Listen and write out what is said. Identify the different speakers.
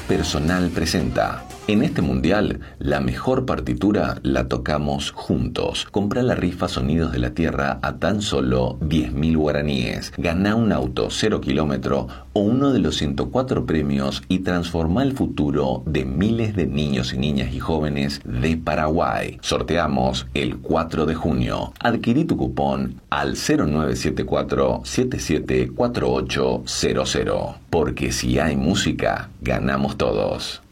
Speaker 1: Personal presenta. En este mundial, la mejor partitura la tocamos juntos. Comprá la rifa Sonidos de la Tierra a tan solo 10.000 guaraníes. Ganá un auto 0 kilómetro o uno de los 104 premios y transformá el futuro de miles de niños y niñas y jóvenes de Paraguay. Sorteamos el 4 de junio. Adquirí tu cupón al 0974 774800. Porque si hay música, ganamos todos.